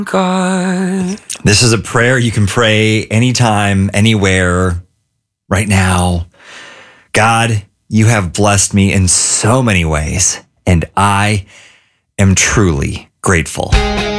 God. This is a prayer you can pray anytime, anywhere, right now. God, you have blessed me in so many ways, and I am truly grateful.